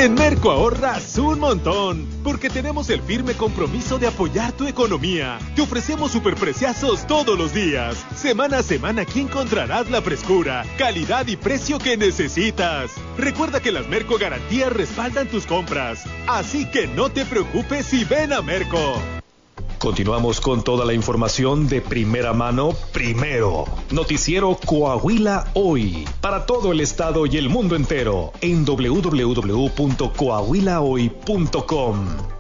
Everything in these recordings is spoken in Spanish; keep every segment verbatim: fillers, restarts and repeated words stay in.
En Merco ahorras un montón, porque tenemos el firme compromiso de apoyar tu economía. Te ofrecemos superpreciazos todos los días. Semana a semana aquí encontrarás la frescura, calidad y precio que necesitas. Recuerda que las Merco Garantías respaldan tus compras, así que no te preocupes y ven a Merco. Continuamos con toda la información de primera mano, primero. Noticiero Coahuila Hoy, para todo el estado y el mundo entero, en doble u doble u doble u punto coahuila hoy punto com.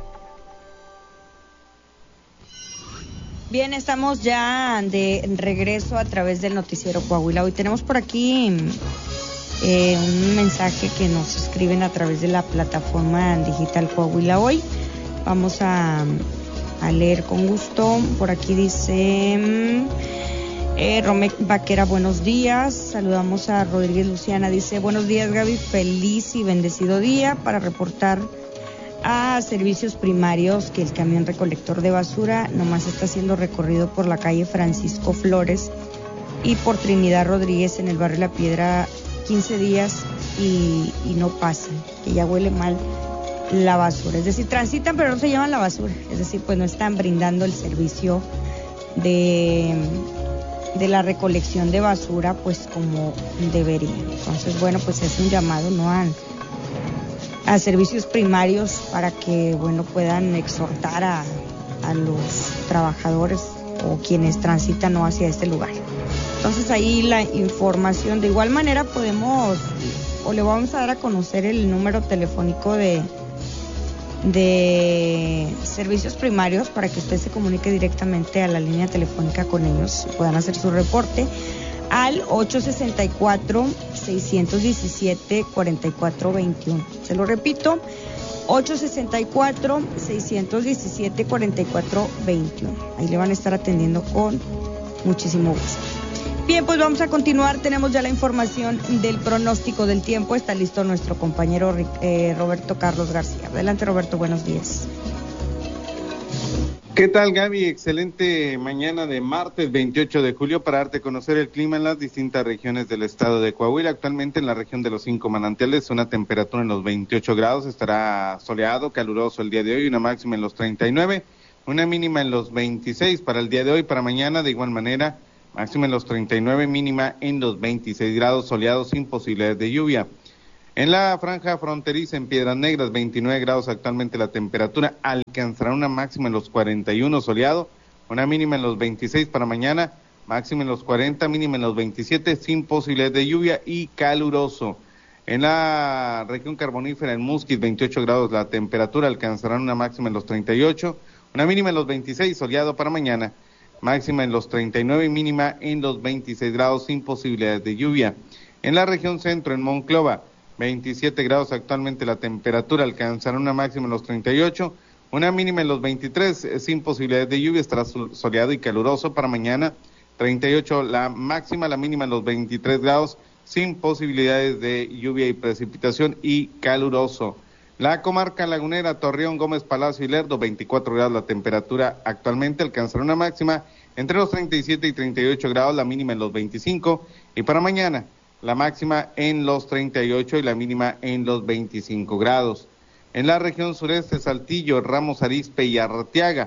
Bien, estamos ya de regreso a través del noticiero Coahuila Hoy. Tenemos por aquí eh, un mensaje que nos escriben a través de la plataforma digital Coahuila Hoy. Vamos a... a leer con gusto. Por aquí dice eh, Romé Vaquera, buenos días. Saludamos a Rodríguez Luciana, dice buenos días Gaby, feliz y bendecido día para reportar a servicios primarios que el camión recolector de basura nomás está siendo recorrido por la calle Francisco Flores y por Trinidad Rodríguez en el barrio La Piedra quince días y, y no pasan, que ya huele mal la basura, es decir, transitan pero no se llevan la basura, es decir, pues no están brindando el servicio de, de la recolección de basura pues como debería. Entonces, bueno, pues es un llamado, ¿no?, a, a servicios primarios para que, bueno, puedan exhortar a, a los trabajadores o quienes transitan, ¿no?, hacia este lugar. Entonces ahí la información, de igual manera podemos, o le vamos a dar a conocer el número telefónico de de servicios primarios para que usted se comunique directamente a la línea telefónica con ellos, puedan hacer su reporte al ocho sesenta y cuatro, seiscientos diecisiete, cuarenta y cuatro veintiuno. Se lo repito, ocho sesenta y cuatro, seiscientos diecisiete, cuarenta y cuatro veintiuno. Ahí le van a estar atendiendo con muchísimo gusto. Bien, pues vamos a continuar. Tenemos ya la información del pronóstico del tiempo. Está listo nuestro compañero eh, Roberto Carlos García. Adelante, Roberto, buenos días. ¿Qué tal, Gaby? Excelente mañana de martes veintiocho de julio para darte a conocer el clima en las distintas regiones del estado de Coahuila. Actualmente en la región de los Cinco Manantiales, una temperatura en los veintiocho grados, estará soleado, caluroso el día de hoy, una máxima en los treinta y nueve, una mínima en los veintiséis para el día de hoy. Para mañana, de igual manera, máxima en los treinta y nueve, mínima en los veintiséis grados, soleado sin posibilidades de lluvia. En la franja fronteriza en Piedras Negras, veintinueve grados actualmente la temperatura, alcanzará una máxima en los cuarenta y uno, soleado, una mínima en los veintiséis para mañana, máxima en los cuarenta, mínima en los veintisiete, sin posibilidades de lluvia y caluroso. En la región carbonífera en Musquis, veintiocho grados la temperatura, alcanzará una máxima en los treinta y ocho, una mínima en los veintiséis, soleado para mañana, máxima en los treinta y nueve y mínima en los veintiséis grados sin posibilidades de lluvia. En la región centro, en Monclova, veintisiete grados actualmente la temperatura, alcanzará una máxima en los treinta y ocho, una mínima en los veintitrés, sin posibilidades de lluvia, estará soleado y caluroso para mañana, treinta y ocho la máxima, la mínima en los veintitrés grados, sin posibilidades de lluvia y precipitación y caluroso. La comarca lagunera, Torreón, Gómez Palacio y Lerdo, veinticuatro grados la temperatura actualmente, alcanzará una máxima entre los treinta y siete y treinta y ocho grados, la mínima en los veinticinco, y para mañana la máxima en los treinta y ocho y la mínima en los veinticinco grados. En la región sureste, Saltillo, Ramos Arizpe y Arteaga,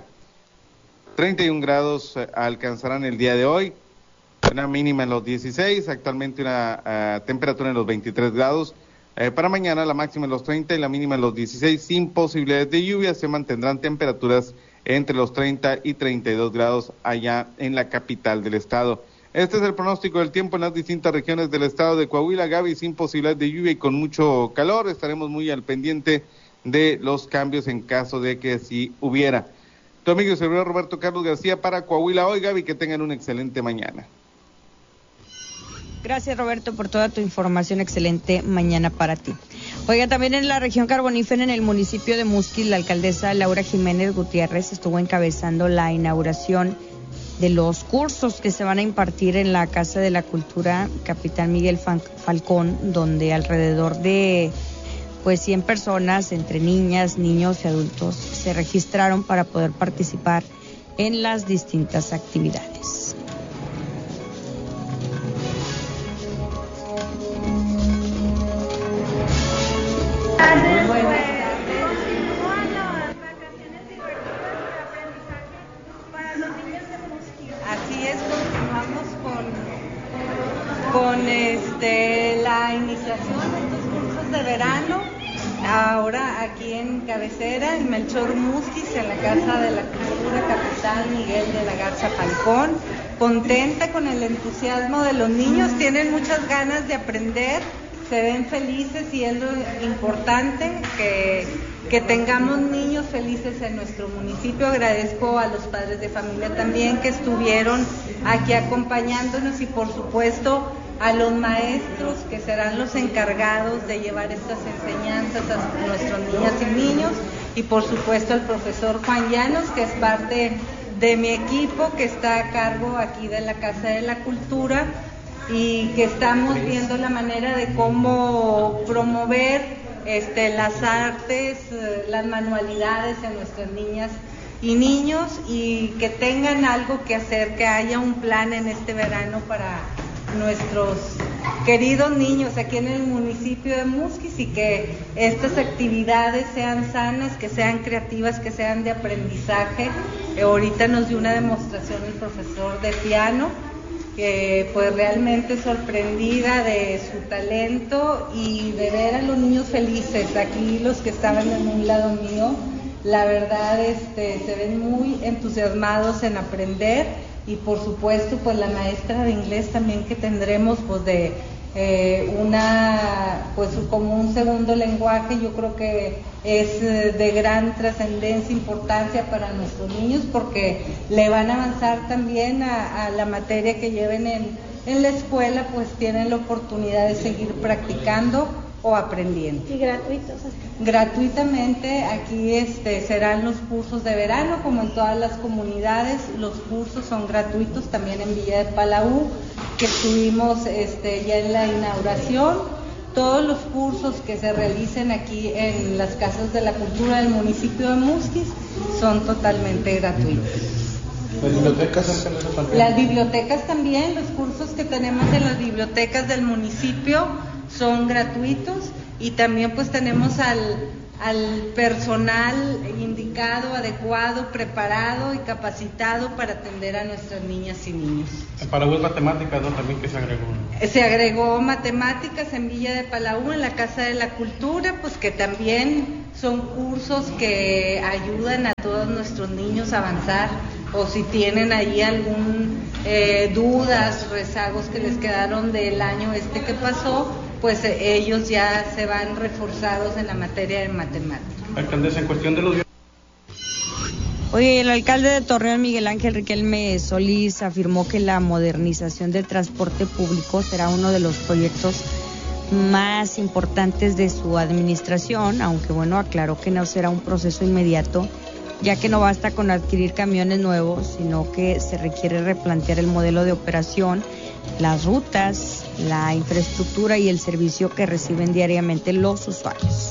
treinta y un grados eh, alcanzarán el día de hoy, una mínima en los dieciséis, actualmente una uh, temperatura en los veintitrés grados. Eh, para mañana la máxima en los treinta y la mínima en los dieciséis, sin posibilidades de lluvia, se mantendrán temperaturas entre los treinta y treinta y dos grados allá en la capital del estado. Este es el pronóstico del tiempo en las distintas regiones del estado de Coahuila, Gaby, sin posibilidad de lluvia y con mucho calor. Estaremos muy al pendiente de los cambios en caso de que así hubiera. Tu amigo y servidor Roberto Carlos García para Coahuila Hoy, Gaby, que tengan una excelente mañana. Gracias, Roberto, por toda tu información. Excelente mañana para ti. Oiga, también en la región carbonífera, en el municipio de Musquis, la alcaldesa Laura Jiménez Gutiérrez estuvo encabezando la inauguración de los cursos que se van a impartir en la Casa de la Cultura Capitán Miguel Falcón, donde alrededor de pues cien personas, entre niñas, niños y adultos, se registraron para poder participar en las distintas actividades. Muy buenas verano, ahora aquí en cabecera, en Melchor Musquiz, en la Casa de la Cultura Capital Miguel de la Garza Falcón. Contenta con el entusiasmo de los niños, tienen muchas ganas de aprender, se ven felices y es lo importante que, que tengamos niños felices en nuestro municipio. Agradezco a los padres de familia también que estuvieron aquí acompañándonos y por supuesto a los maestros que serán los encargados de llevar estas enseñanzas a nuestros niñas y niños y por supuesto al profesor Juan Llanos, que es parte de mi equipo que está a cargo aquí de la Casa de la Cultura y que estamos viendo la manera de cómo promover este, las artes, las manualidades en nuestras niñas y niños y que tengan algo que hacer, que haya un plan en este verano para nuestros queridos niños aquí en el municipio de Musquiz y que estas actividades sean sanas, que sean creativas, que sean de aprendizaje. Eh, ahorita nos dio una demostración el profesor de piano, que pues realmente sorprendida de su talento y de ver a los niños felices. Aquí los que estaban en un lado mío, la verdad este, se ven muy entusiasmados en aprender. Y por supuesto pues la maestra de inglés también que tendremos pues de eh, una pues como un segundo lenguaje, yo creo que es de gran trascendencia, importancia para nuestros niños porque le van a avanzar también a, a la materia que lleven en, en la escuela, pues tienen la oportunidad de seguir practicando o aprendiendo. ¿Y gratuitos? Gratuitamente, aquí este, serán los cursos de verano, como en todas las comunidades, los cursos son gratuitos, también en Villa de Palau, que estuvimos este, ya en la inauguración. Todos los cursos que se realicen aquí en las Casas de la Cultura del municipio de Musquiz son totalmente gratuitos. ¿Las bibliotecas también? Las bibliotecas también, los cursos que tenemos en las bibliotecas del municipio son gratuitos y también pues tenemos al, al personal indicado, adecuado, preparado y capacitado para atender a nuestras niñas y niños. En Palau es matemáticas, ¿no? También que se agregó. Se agregó matemáticas en Villa de Palau, en la Casa de la Cultura, pues que también son cursos que ayudan a todos nuestros niños a avanzar o si tienen ahí algún eh, dudas, rezagos que les quedaron del año este que pasó, pues eh, ellos ya se van reforzados en la materia de matemáticas. Alcaldesa, en cuestión de los... Oye, el alcalde de Torreón, Miguel Ángel Riquelme Solís, afirmó que la modernización del transporte público será uno de los proyectos más importantes de su administración, aunque bueno, aclaró que no será un proceso inmediato, ya que no basta con adquirir camiones nuevos, sino que se requiere replantear el modelo de operación, las rutas, la infraestructura y el servicio que reciben diariamente los usuarios.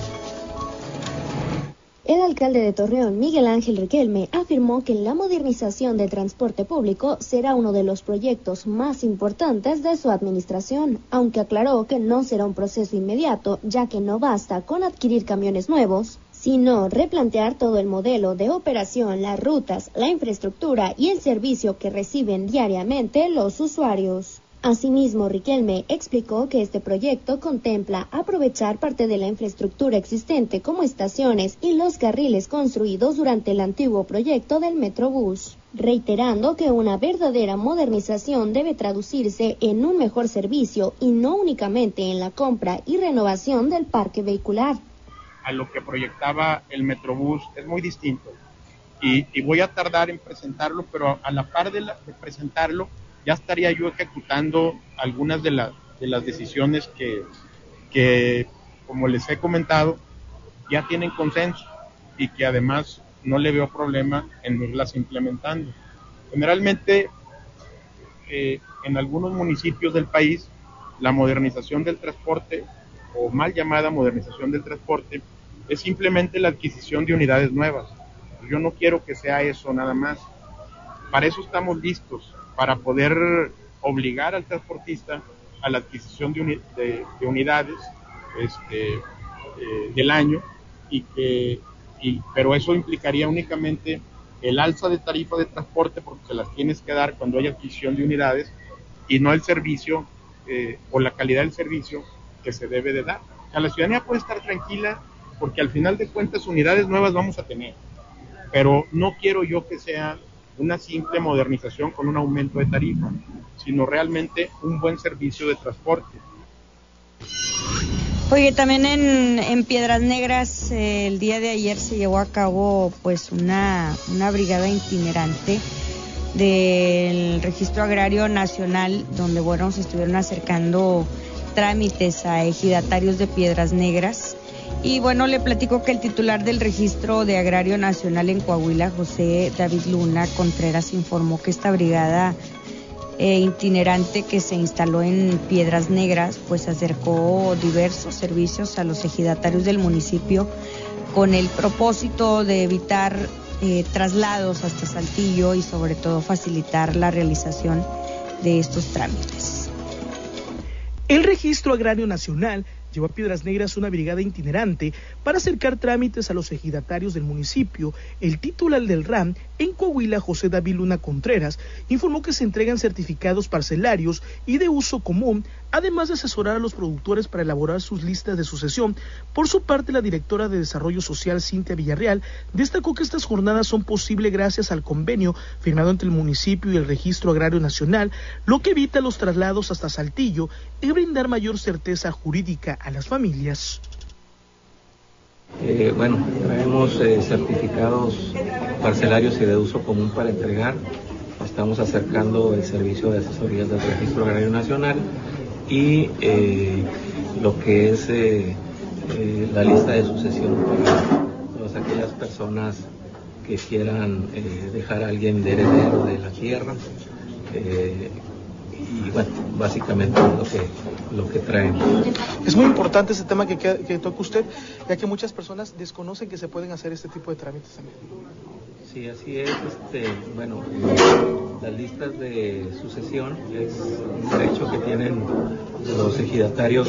El alcalde de Torreón, Miguel Ángel Riquelme, afirmó que la modernización del transporte público será uno de los proyectos más importantes de su administración, aunque aclaró que no será un proceso inmediato, ya que no basta con adquirir camiones nuevos, sino replantear todo el modelo de operación, las rutas, la infraestructura y el servicio que reciben diariamente los usuarios. Asimismo, Riquelme explicó que este proyecto contempla aprovechar parte de la infraestructura existente como estaciones y los carriles construidos durante el antiguo proyecto del Metrobús, reiterando que una verdadera modernización debe traducirse en un mejor servicio y no únicamente en la compra y renovación del parque vehicular. A lo que proyectaba el Metrobús es muy distinto y, y voy a tardar en presentarlo, pero a la par de, la, de presentarlo ya estaría yo ejecutando algunas de, la, de las decisiones que, que, como les he comentado, ya tienen consenso y que además no le veo problema en irlas implementando. Generalmente, eh, en algunos municipios del país, la modernización del transporte, o mal llamada modernización del transporte, es simplemente la adquisición de unidades nuevas. Yo no quiero que sea eso nada más. Para eso estamos listos, para poder obligar al transportista a la adquisición de, uni- de, de unidades este, eh, del año, y que, y, pero eso implicaría únicamente el alza de tarifa de transporte, porque se las tienes que dar cuando hay adquisición de unidades, y no el servicio eh, o la calidad del servicio que se debe de dar. O sea, la ciudadanía puede estar tranquila porque al final de cuentas unidades nuevas vamos a tener, pero no quiero yo que sea una simple modernización con un aumento de tarifa, sino realmente un buen servicio de transporte. Oye, también en, en Piedras Negras eh, el día de ayer se llevó a cabo pues una, una brigada itinerante del Registro Agrario Nacional, donde bueno, se estuvieron acercando trámites a ejidatarios de Piedras Negras. Y bueno, le platico que el titular del Registro de Agrario Nacional en Coahuila, José David Luna Contreras, informó que esta brigada eh, itinerante que se instaló en Piedras Negras, pues acercó diversos servicios a los ejidatarios del municipio con el propósito de evitar eh, traslados hasta Saltillo y sobre todo facilitar la realización de estos trámites. El Registro Agrario Nacional llevó a Piedras Negras una brigada itinerante para acercar trámites a los ejidatarios del municipio. El titular del R A M en Coahuila, José David Luna Contreras, informó que se entregan certificados parcelarios y de uso común, además de asesorar a los productores para elaborar sus listas de sucesión. Por su parte, la directora de Desarrollo Social, Cintia Villarreal, destacó que estas jornadas son posibles gracias al convenio firmado entre el municipio y el Registro Agrario Nacional, lo que evita los traslados hasta Saltillo y brindar mayor certeza jurídica a las familias. Eh, bueno, traemos eh, certificados parcelarios y de uso común para entregar. Estamos acercando el servicio de asesorías del Registro Agrario Nacional y eh, lo que es eh, eh, la lista de sucesión para todas aquellas personas que quieran eh, dejar a alguien de heredero de la tierra. Eh, y bueno, básicamente es lo que, lo que traemos. Es muy importante ese tema que, que, que toca usted, ya que muchas personas desconocen que se pueden hacer este tipo de trámites también. Sí, así es. Este, bueno, las listas de sucesión es un derecho que tienen los ejidatarios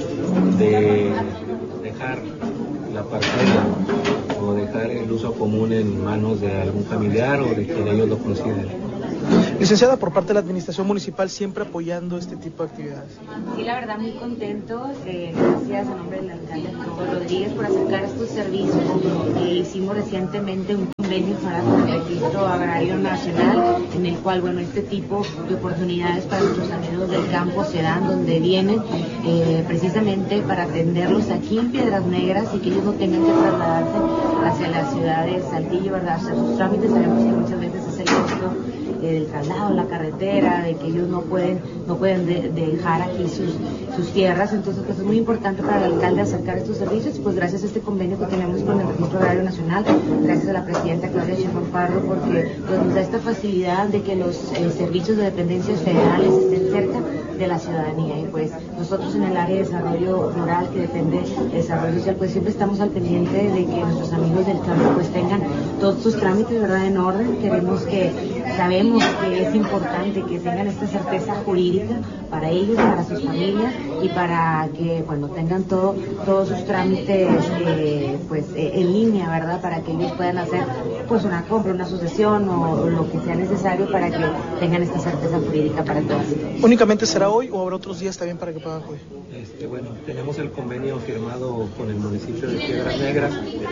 de dejar la parcela o dejar el uso común en manos de algún familiar o de quien ellos lo consideren. Licenciada, por parte de la Administración Municipal, siempre apoyando este tipo de actividades. Sí, la verdad, muy contentos. Eh, gracias a nombre del alcalde Jacobo Rodríguez por acercar estos servicios. Eh, hicimos recientemente un convenio para con el Registro Agrario Nacional, en el cual, bueno, este tipo de oportunidades para nuestros amigos del campo se dan donde vienen, eh, precisamente para atenderlos aquí en Piedras Negras y que ellos no tengan que trasladarse hacia la ciudad de Saltillo, ¿verdad? Hacer sus trámites. Sabemos que muchas veces es el costo del traslado, la carretera, de que ellos no pueden no pueden de, de dejar aquí sus, sus tierras. Entonces pues es muy importante para el alcalde acercar estos servicios, pues gracias a este convenio que tenemos con el Registro Agrario Nacional, gracias a la presidenta Claudia Sheinbaum Pardo, porque pues, nos da esta facilidad de que los eh, servicios de dependencias federales estén cerca de la ciudadanía. Y pues nosotros en el área de desarrollo rural, que depende del desarrollo social, pues siempre estamos al pendiente de que nuestros amigos del campo pues tengan todos sus trámites, ¿verdad?, en orden. Queremos que, sabemos que es importante que tengan esta certeza jurídica para ellos, para sus familias y para que, bueno, tengan todo, todos sus trámites eh, pues eh, en línea, ¿verdad?, para que ellos puedan hacer pues una compra, una sucesión o, o lo que sea necesario para que tengan esta certeza jurídica para todos. ¿Únicamente será hoy o habrá otros días también para que puedan acudir? Este, bueno, tenemos el convenio firmado con el municipio de Piedras Negras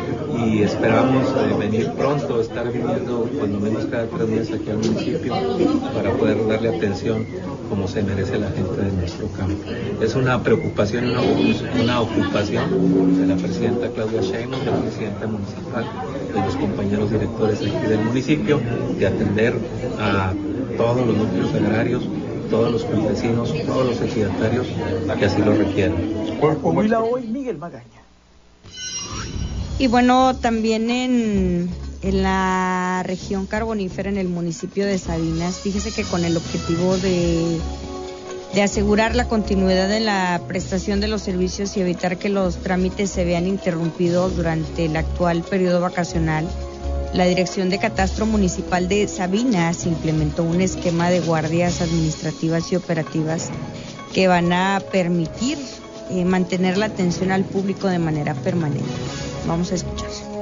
y esperamos eh, venir pronto, estar viniendo cuando menos cada tres días aquí al municipio para poder darle atención como se merece la gente de nuestro campo. Es una preocupación, una, una ocupación de la presidenta Claudia Sheinbaum, de la presidenta municipal, de los compañeros directores aquí del municipio, de atender a todos los núcleos agrarios, todos los campesinos, todos los ejidatarios que así lo requieran. Por Coahuila hoy, Miguel Magaña. Y bueno, también en, en la región carbonífera, en el municipio de Sabinas, fíjese que con el objetivo de, de asegurar la continuidad de la prestación de los servicios y evitar que los trámites se vean interrumpidos durante el actual periodo vacacional, la Dirección de Catastro Municipal de Sabinas implementó un esquema de guardias administrativas y operativas que van a permitir eh, mantener la atención al público de manera permanente. Vamos a escuchar.